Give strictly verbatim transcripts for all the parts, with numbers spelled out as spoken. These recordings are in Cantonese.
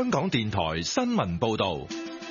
香港電台新聞報道。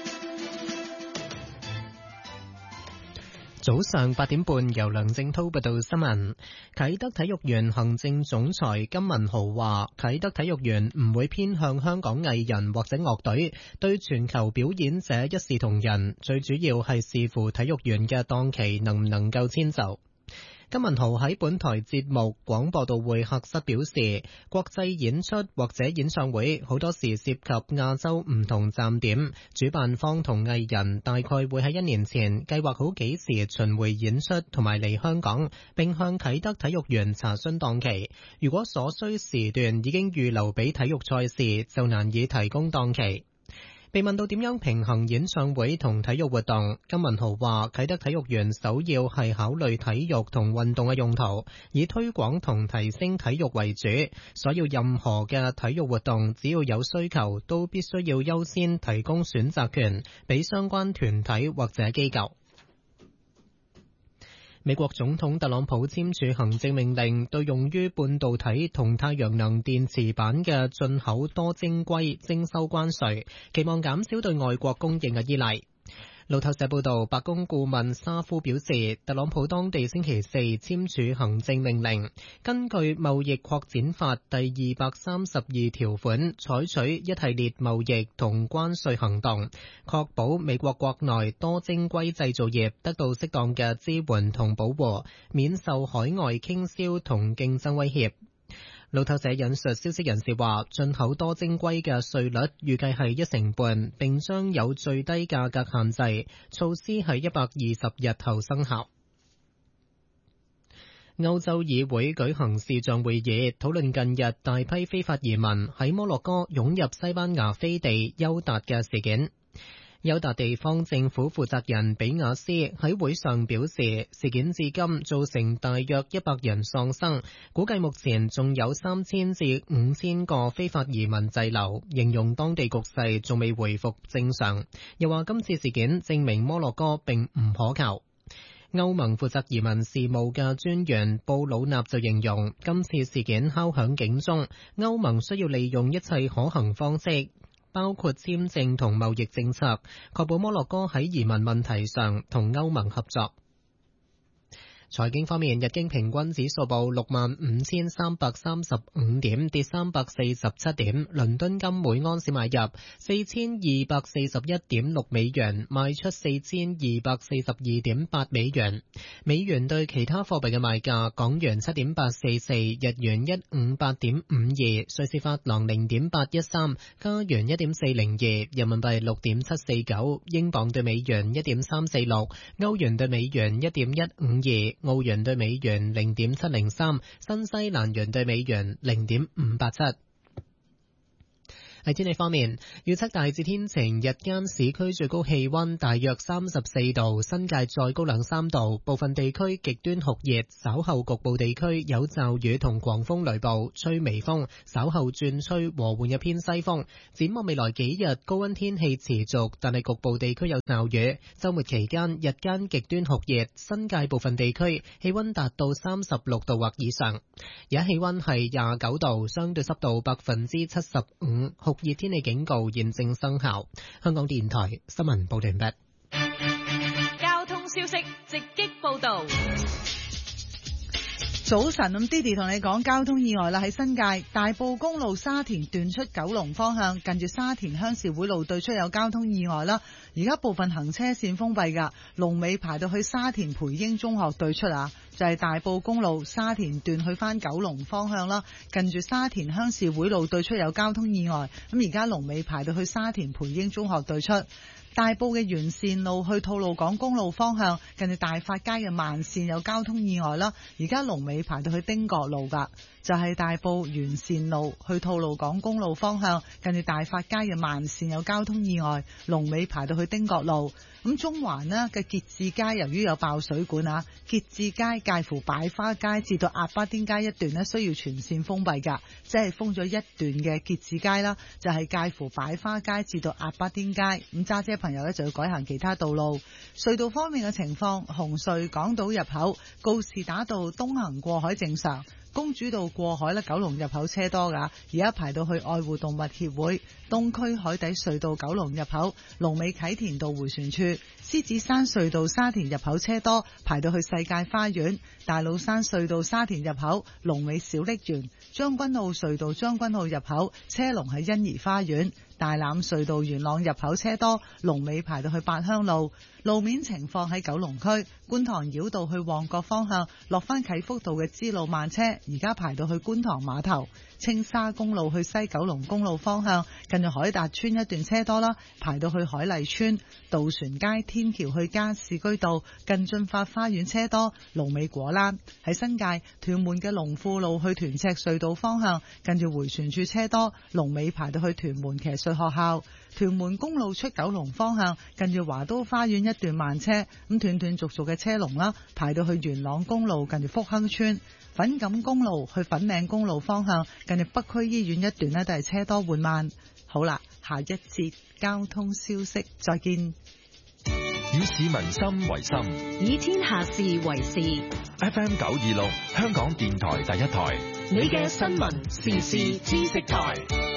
早上八點半，由梁正滔報道新聞。啟德體育園行政總裁金文豪話，啟德體育園唔會偏向香港藝人或者樂隊，對全球表演者一視同仁，最主要係視乎體育園嘅檔期能唔能夠遷就。金文豪喺本台節目廣播道會客室表示，國際演出或者演唱會好多時涉及亞洲唔同站點，主辦方同藝人大概會喺一年前計劃好幾時巡迴演出同埋嚟香港，並向啟德體育園查詢檔期。如果所需時段已經預留俾體育賽事，就難以提供檔期。被問到點樣平衡演唱會同體育活動，金文豪話啟德體育園首要係考慮體育同運動嘅用途，以推廣同提升體育為主，所有任何嘅體育活動只要有需求，都必須要優先提供選擇權俾相關團體或者機構。美國總統特朗普簽署行政命令，對用於半導體同太陽能電池板嘅進口多晶硅徵收關稅，期望減少對外國供應嘅依賴。路透社報道，白宮顧問沙夫表示，特朗普當地星期四簽署行政命令，根據貿易擴展法第二百三十二條款，採取一系列貿易同關稅行動，確保美國國內多晶硅製造業得到適當嘅支援同保護，免受海外傾銷同競爭威脅。路透社引述消息人士話，進口多晶硅嘅稅率預計係一成半，並將有最低價格限制，措施喺一百二十日後生效。歐洲議會舉行視像會議，討論近日大批非法移民喺摩洛哥湧入西班牙飛地休達嘅事件。休達地方政府負責人比亞斯喺會上表示，事件至今造成大約一百人喪生，估計目前仲有三千至五千個非法移民滯留，形容當地局勢仲未回復正常。又話今次事件證明摩洛哥並唔可靠。歐盟負責移民事務嘅專員布魯納就形容，今次事件敲響警鐘，歐盟需要利用一切可行方式，包括簽證同貿易政策，確保摩洛哥喺移民問題上同歐盟合作。財經方面，日經平均指數報六萬五千三百三十五點，跌三百四十七點。倫敦金每盎司買入四千二百四十一點六美元，賣出四千二百四十二點八美元。美元對其他貨幣嘅賣價：港元七點八四四，日元一五八點五二，瑞士法郎零點八一三，加元一點四零二，人民幣六點七四九，英鎊對美元一點三四六，歐元對美元一點一五二。澳元對美元零點七零三，新西蘭元對美元零點五八七。喺天氣方面，預測大致天晴，日間市區最高氣溫大約三十四度，新界再高兩三度，部分地區極端酷熱，稍後局部地區有驟雨同狂風雷暴，吹微風，稍後轉吹和緩一偏西風。展望未來幾日，高溫天氣持續，但係局部地區有驟雨。週末期間，日間極端酷熱，新界部分地區氣溫達到三十六度或以上。而家氣溫係廿九度，相對濕度百分之七十五。酷熱天氣警告現正生效。香港電台新聞報道完畢。 交通消息直擊報道。 早晨，咁 Didi 同你講交通意外啦，喺新界大埔公路沙田段出九龍方向，近住沙田鄉事會路對出有交通意外啦。而家部分行車線封閉噶，龍尾排到去沙田培英中學對出啊，就係、是、大埔公路沙田段去翻九龍方向啦，近住沙田鄉事會路對出有交通意外，咁而家龍尾排到去沙田培英中學對出。大埔嘅沿線路去吐露港公路方向，近住大發街嘅慢線有交通意外啦，而家龍尾排到去丁角路噶，就係、是、大埔沿線路去吐露港公路方向，近住大發街嘅慢線有交通意外，龍尾排到去丁角路。咁中環呢嘅結志街由於有爆水管啊，結志街介乎擺花街至到鴨巴甸街一段呢需要全線封閉噶，即係封咗一段嘅結志街啦，就係、是、介乎擺花街至到鴨巴甸街。咁揸車朋友呢就要改行其他道路。隧道方面嘅情況，紅隧港島入口告士打道東行過海正常， 公主道過海咧，九龍入口車多㗎，而家排到去愛護動物協會。東區海底隧道九龍入口，龍尾啟田道迴旋處。獅子山隧道沙田入口車多，排到去世界花園。大老山隧道沙田入口，龍尾小瀝源。將軍澳隧道將軍澳入口，車龍喺欣怡花園。大欖隧道元朗入口車多，龍尾排到去八鄉路。路面情況喺九龍區觀塘繞道去旺角方向，落返啟福道嘅支路慢車，而家排到去觀塘碼頭。青沙公路去西九龍公路方向，近住海達村一段車多啦，排到去海麗村。渡船街天橋去加士居道，近駿發花園車多，龍尾果欄。喺新界屯門嘅龍富路去屯赤隧道方向，近住迴旋處車多，龍尾排到去屯門騎術學校。屯門公路出九龍方向，近住華都花園一段慢車，咁斷斷續續嘅車龍啦，排到去元朗公路近住福亨村。粉錦公路去粉嶺公路方向，近住北區醫院一段呢都係車多緩慢。好啦，下一節交通消息，再見。 以市民心為心， 以天下事為事。 F M 九二六，香港電台第一台， 你嘅新聞時事知識台。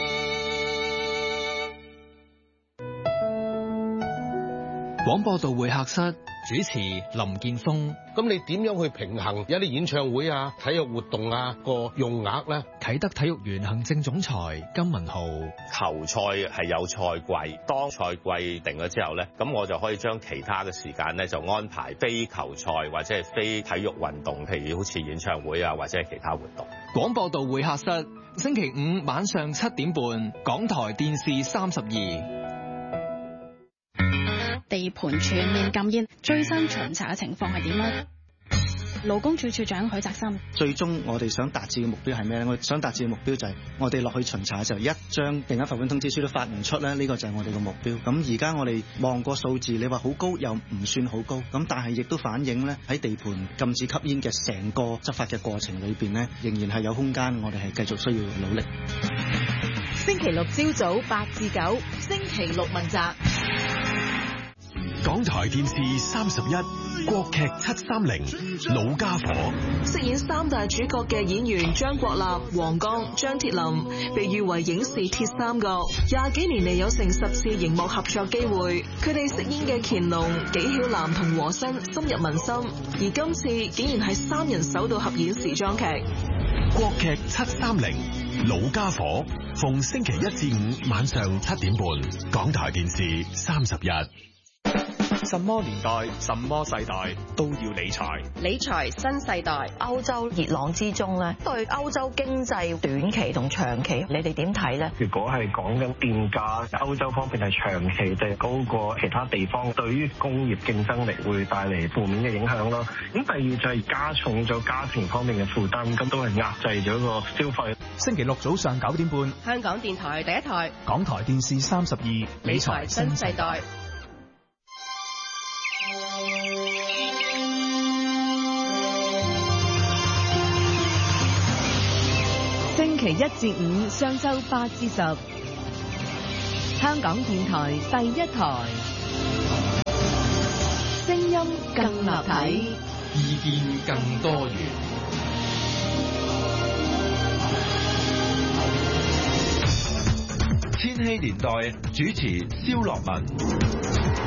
廣播道會客室主持林健鋒。 咁你點樣去平衡有啲演唱會啊、體育活動啊個用額咧？ 啟德體育園行政總裁金文豪。 球賽係有賽季，當賽季定咗之後咧，咁我就可以將其他嘅時間咧就安排非球賽或者係非體育運動，譬如好似演唱會啊或者係其他活動。 廣播道會客室星期五晚上七點半，港台電視三十二。 地盤全面禁煙，最新巡查嘅情況係點呢？勞工處處長許澤森。 最終我哋想達至嘅目標係咩咧？我想達至嘅目標就係我哋落去巡查嘅時候，一張定額罰款通知書都發唔出咧，呢個就係我哋嘅目標。咁而家我哋望個數字，你話好高又唔算好高，咁但係亦都反映咧喺地盤禁止吸煙嘅成個執法嘅過程裏邊咧，仍然係有空間，我哋係繼續需要努力。 星期六朝早八至九，星期六問責。 港台電視三十一，國劇七三零，老家伙。 飾演三大主角嘅演員張國立、黃剛、張鐵林，被譽為影視鐵三角。廿幾年嚟有成十次熒幕合作機會，佢哋飾演嘅乾隆、紀曉嵐同和珅深入民心。而今次竟然係三人首度合演時裝劇。 國劇七三零，老家伙，逢星期一至五晚上七點半，港台電視三十一。什麼年代、什麼世代都要理財。 理財新世代， 歐洲熱浪之中咧，對歐洲經濟短期同長期，你哋點睇咧？ 如果係講緊電價，歐洲方面係長期就高過其他地方，對於工業競爭力會帶嚟負面嘅影響咯。咁第二就係加重咗家庭方面嘅負擔，咁都係壓制咗個消費。 星期六早上九點半， 香港電台第一台， 港台電視三十二，理財新世代。 星期一至五上晝八至十，香港電台第一台，聲音更立體， 意見更多元。 千禧年代主持蕭樂文。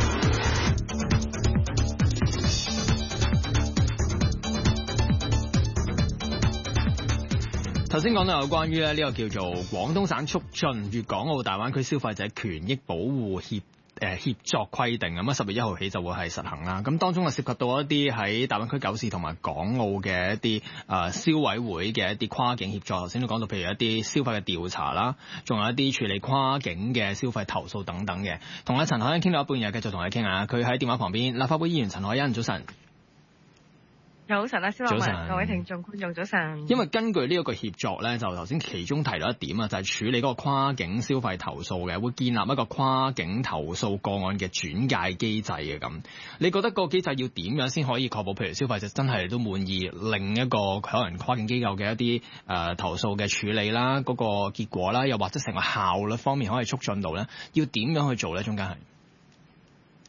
頭先講到有關於咧呢個叫做廣東省促進粵港澳大灣區消費者權益保護協誒協作規定，咁啊十月一號起就會係實行啦。咁當中啊涉及到一啲喺大灣區九市同埋港澳嘅一啲誒消委會嘅一啲跨境協作。頭先都講到，譬如一啲消費嘅調查啦，仲有一啲處理跨境嘅消費投訴等等嘅。同阿陳凱欣傾到一半，又繼續同你傾下。佢喺電話旁邊，立法會議員陳凱欣，早晨。 早晨啊，蕭樂文，各位聽眾觀眾早晨。 因為根據呢一個協作咧，就頭先其中提到一點啊，就係、是、處理嗰個跨境消費投訴嘅，會建立一個跨境投訴個案嘅轉介機制嘅咁。你覺得個機制要點樣先可以確保，譬如消費者真係都滿意另一個可能跨境機構嘅一啲誒、呃、投訴嘅處理啦，嗰、那個結果啦，又或者成個效率方面可以促進到咧？要點樣去做咧？中間係？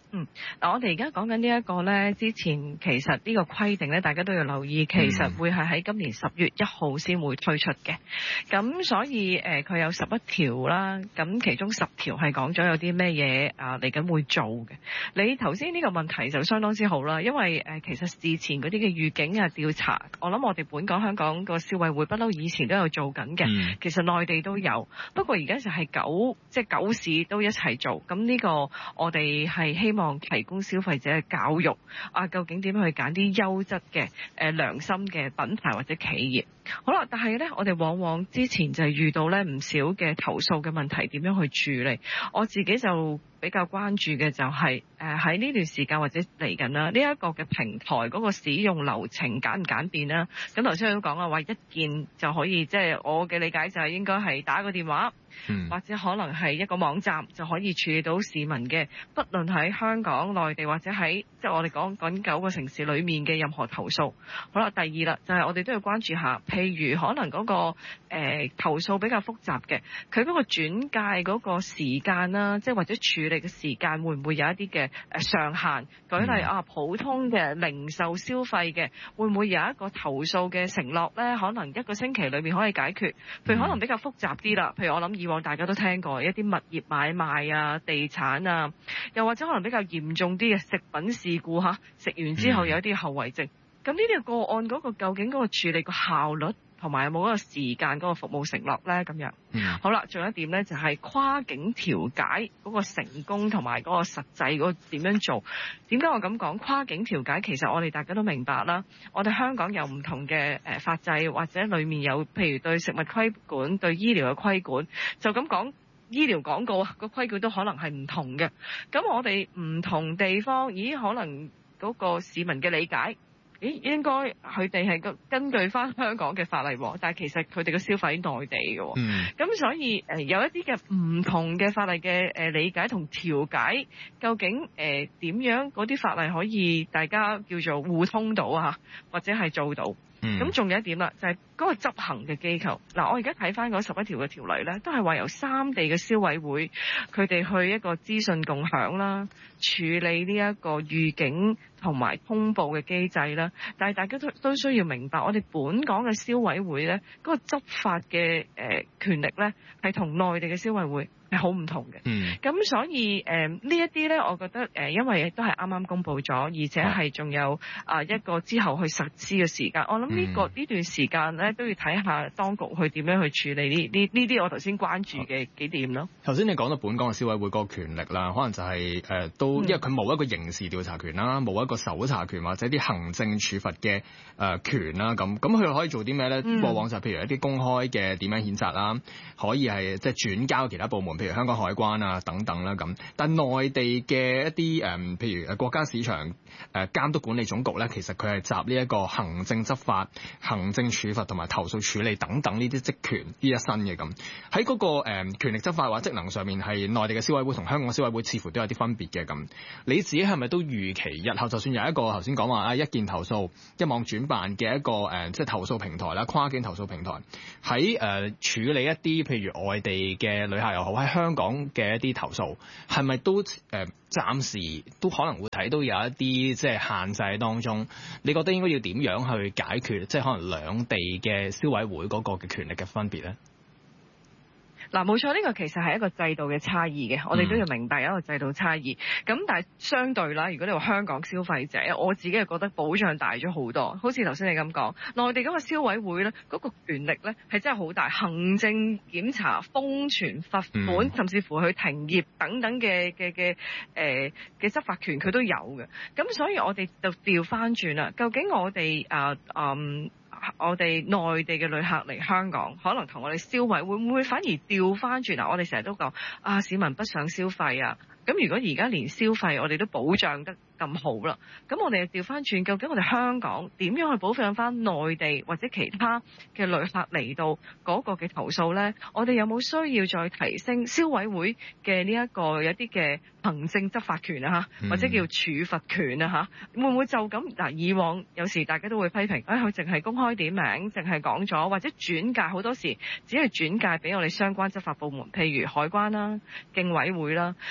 嗯，嗱，我哋而家講緊呢一個咧，之前其實呢個規定咧，大家都要留意，其實會係喺今年十月一號先會推出嘅。咁所以誒，佢、呃、有十一條啦，咁其中十條係講咗有啲咩嘢啊嚟緊會做嘅。你頭先呢個問題就相當之好啦，因為誒、呃、其實事前嗰啲嘅預警啊調查，我諗我哋本港香港個消委會不嬲以前都有做緊嘅、嗯，其實內地都有，不過而家就係九即係九市都一齊做，咁呢個我哋係希望。希望提供消費者嘅教育啊，究竟點樣去揀啲優質嘅誒良心嘅品牌或者企業？好啦，但係咧，我哋往往之前就係遇到咧唔少嘅投訴嘅問題，點樣去處理？我自己就比較關注嘅就係誒喺呢段時間或者嚟緊啦，呢、這、一個嘅平台嗰個使用流程簡唔簡便啦？咁頭先都講啦，話一鍵就可以，即、就、係、是、我嘅理解就係應該係打個電話。嗯、或者可能係一個網站就可以處理到市民嘅，不論喺香港、內地或者喺即係我哋講緊九個城市裏面嘅任何投訴。好啦，第二啦，就係、是、我哋都要關注下，譬如可能嗰、那個誒、呃、投訴比較複雜嘅，佢嗰個轉介嗰個時間啦，即係或者處理嘅時間會唔會有一啲嘅誒上限？舉例、嗯、啊，普通嘅零售消費嘅，會唔會有一個投訴嘅承諾咧？可能一個星期裏面可以解決，譬如可能比較複雜啲啦，譬如我諗以往大家都聽過一啲物業買賣啊、地產啊，又或者可能比較嚴重啲嘅食品事故嚇，食完之後有一啲後遺症。咁呢啲個案嗰個究竟嗰個處理個效率同埋有冇嗰個時間嗰個服務承諾咧？咁樣，嗯、好啦，仲有一點咧就係跨境調解嗰個成功同埋嗰個實際嗰個點樣做？點解我咁講？跨境調解其實我哋大家都明白啦，我哋香港有唔同嘅誒法制，或者裡面有譬如對食物規管、對醫療嘅規管，就咁講醫療廣告啊個規管都可能係唔同嘅。咁我哋唔同地方，咦？可能嗰個市民嘅理解。咦，應該佢哋係根據翻香港嘅法例，但係其實佢哋嘅消費喺內地嘅，咁、嗯、所以誒有一啲嘅唔同嘅法例嘅誒理解同調解，究竟誒點樣嗰啲法例可以大家叫做互通到啊，或者係做到？咁仲、嗯、有一點啦，就係、是、嗰個執行嘅機構。嗱，我而家睇翻嗰十一條嘅條例咧，都係話由三地嘅消委會佢哋去一個資訊共享啦，處理呢一個預警同埋通報嘅機制啦。但係大家都都需要明白，我哋本港嘅消委會咧，嗰、那個執法嘅誒、呃、權力咧，係同內地嘅消委會係好唔同嘅。咁、嗯、所以誒、呃、呢一啲咧，我覺得誒、呃，因為都係啱啱公布咗，而且係仲有啊、呃、一個之後去實施嘅時間。我諗呢、這個呢、嗯、段時間咧，都要睇下當局去點樣去處理呢呢呢啲我頭先關注嘅幾點咯。 頭先你講到本港嘅消委會嗰個權力啦，可能就係、是、誒、呃、都因為佢冇一個刑事調查權啦，冇一個搜查權或者啲行政處罰嘅誒權啦，咁咁佢可以做啲咩咧？過往就譬如一啲公開嘅點樣譴責啦，可以係即係轉交其他部門，譬如香港海關啊等等啦咁。但內地嘅一啲誒、呃，譬如誒國家市場誒監督管理總局咧，其實佢係集呢一個行政執法、行政處罰同埋投訴處理等等呢啲職權呢一身嘅咁。喺嗰、那個誒、呃、權力執法或者職能上面，係內地嘅消委會同香港嘅消委會似乎都有啲分別嘅咁。你自己係咪都預期日後就算有一個頭先講話啊一件投訴一網轉辦嘅一個誒、呃、即係投訴平台啦，跨境投訴平台喺誒、呃、處理一啲譬如外地嘅旅客又好，喺香港嘅一啲投訴，係咪都誒、呃、暫時都可能會睇到有一啲即係限制當中？你覺得應該要點樣去解決？即係可能兩地嘅消委會嗰個嘅權力嘅分別咧？ 嗱，冇錯，呢個其實係一個制度嘅差異嘅，我哋都要明白有一個制度差異。咁但係相對啦，如果你話香港消費者，我自己係覺得保障大咗好多。好似頭先你咁講，內地嗰個消委會咧，嗰個權力咧係真係好大，行政檢查、封存、罰款，嗯、甚至乎去停業等等嘅嘅嘅誒嘅執法權，佢都有嘅。咁所以我哋就調翻轉啦，究竟我哋啊嗯。我哋內地嘅旅客嚟香港，可能同我哋消委會唔會反而調翻轉啊？我哋成日都講啊，市民不想消費啊。咁如果而家連消費我哋都保障得咁好啦，咁我哋就調翻轉，究竟我哋香港點樣去保障翻內地或者其他嘅旅客嚟到嗰個嘅投訴呢？我哋有冇需要再提升消委會嘅呢一個有啲嘅行政執法權啊？嚇，或者叫處罰權啊？嚇，會唔會就咁嗱？以往有時大家都會批評，誒佢淨係公開點名，淨係講咗，或者轉介好多時只係轉介俾我哋相關執法部門，譬如海關啦、競委會啦，咁所以。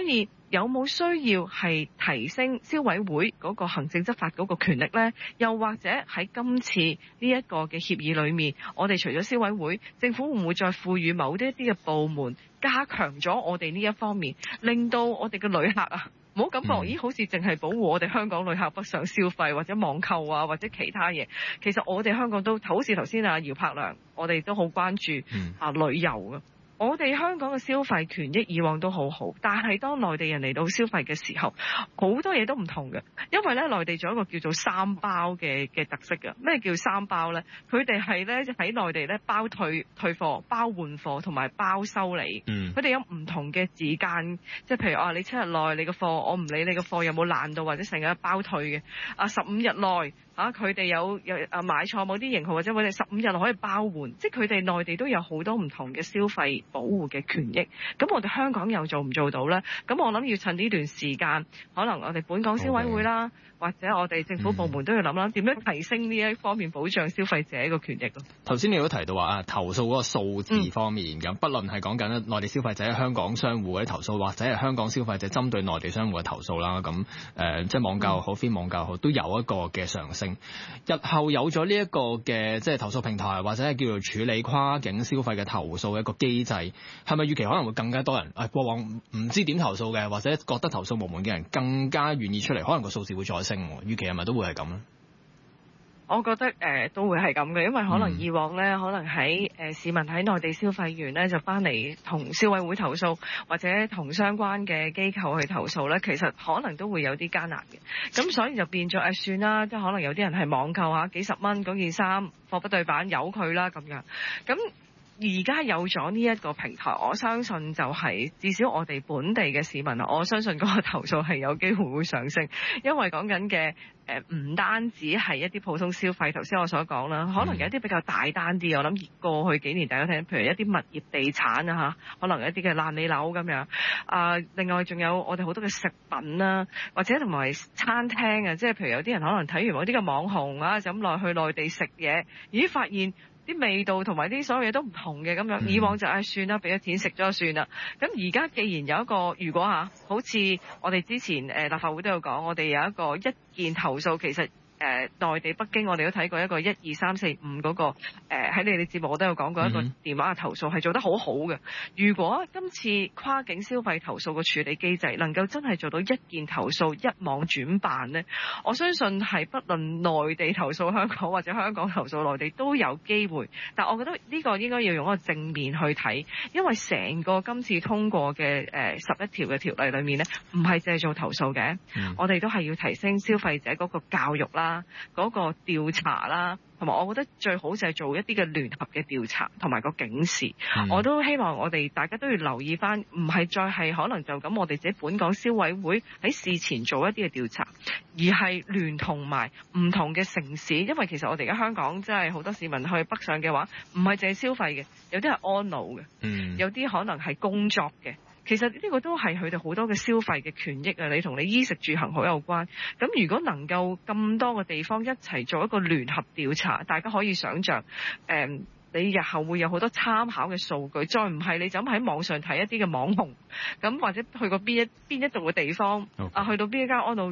以有冇需要係提升消委會嗰個行政執法嗰個權力呢？又或者喺今次呢一個嘅協議裏面，我哋除咗消委會，政府會唔會再賦予某啲一啲嘅部門加強咗我哋呢一方面，令到我哋嘅旅客啊，唔好感覺咦好似淨係保護我哋香港旅客北上消費或者網購啊或者其他嘢，其實我哋香港都好似頭先阿姚柏良，我哋都好關注啊旅遊嘅。我哋香港嘅消費權益以往都好好，但係當內地人嚟到消費嘅時候，好多嘢都唔同嘅。因為咧，內地仲有一個叫做三包嘅嘅特色嘅。咩叫三包咧？佢哋係咧喺內地咧包退退貨、包換貨同埋包修理。嗯。佢哋有唔同嘅時間，即係譬如啊，你七日內你個貨，我唔理你個貨有冇爛到或者成日包退嘅。啊，十五日內。啊！佢哋有有啊買錯某啲型號或者佢哋十五日可以包換，即係佢哋內地都有好多唔同嘅消費保護嘅權益。咁我哋香港又做唔做到呢？咁我諗要趁呢段時間，可能我哋本港消委會啦， Okay. 或者我哋政府部門都要諗諗點樣提升呢一方面保障消費者嘅權益咯。 頭先你都提到話啊，投訴嗰個數字方面咁，嗯、不論係講緊咧內地消費者喺香港商戶嘅投訴，或者係香港消費者針對內地商戶嘅投訴啦，咁誒、呃、即係網購好、非網購好，都有一個嘅上升。日後有咗呢一個嘅即係投訴平台，或者係叫做處理跨境消費嘅投訴嘅一個機制，係咪預期可能會更加多人？誒過往唔知點投訴嘅，或者覺得投訴無門嘅人更加願意出嚟，可能個數字會再升。預期係咪都會係咁咧？ 我覺得誒、呃、都會係咁嘅，因為可能以往咧，可能喺誒、呃、市民喺內地消費完咧，就翻嚟同消委會投訴，或者同相關嘅機構去投訴咧，其實可能都會有啲艱難嘅。咁所以就變咗誒、呃、算啦，即係可能有啲人係網購嚇幾十蚊嗰件衫，貨不對版，由佢啦咁樣。咁而家有咗呢一個平台，我相信就係、是、至少我哋本地嘅市民啊，我相信嗰個投訴係有機會會上升，因為講緊嘅誒唔單止係一啲普通消費，頭先我所講啦，可能有一啲比較大單啲，我諗過去幾年大家聽，譬如一啲物業地產啊嚇，可能一啲嘅爛尾樓咁樣啊，另外仲有我哋好多嘅食品啦，或者同埋餐廳啊，即係譬如有啲人可能睇完某啲嘅網紅啊，就咁落去內地食嘢，咦發現啲味道同埋啲所有嘢都唔同嘅咁樣，以往就唉、哎、算啦，俾咗錢食咗就算啦。咁而家既然有一個，如果嚇，好似我哋之前誒、呃、立法會都有講，我哋有一個一件投訴，其實。誒、呃、內地北京我哋都睇過一個一二三四五嗰個誒喺、呃、你哋節目我都有講過一個電話嘅投訴係做得好好嘅。如果今次跨境消費投訴嘅處理機制能夠真係做到一件投訴一網轉辦呢，我相信係不論內地投訴香港或者香港投訴內地都有機會。但我覺得呢個應該要用一個正面去睇，因為成個今次通過嘅誒十一條嘅條例裏面呢，唔係淨係做投訴嘅，嗯、我哋都係要提升消費者嗰個教育啦。嗰個調查啦，同埋我覺得最好就係做一啲嘅聯合嘅調查同埋個警示。嗯、我都希望我哋大家都要留意翻，唔係再係可能就咁我哋自己本港消委會喺事前做一啲嘅調查，而係聯同埋唔同嘅城市。因為其實我哋而家香港真係好多市民去北上嘅話，唔係淨係消費嘅，有啲係安老嘅，嗯、有啲可能係工作嘅。其實呢個都係佢哋好多嘅消費嘅權益啊！你同你衣食住行好有關。咁如果能夠咁多個地方一齊做一個聯合調查，大家可以想像，誒、嗯，你日後會有好多參考嘅數據。再唔係你就咁喺網上睇一啲嘅網紅，咁或者去過邊一邊一度嘅地方，啊，去到邊一間安老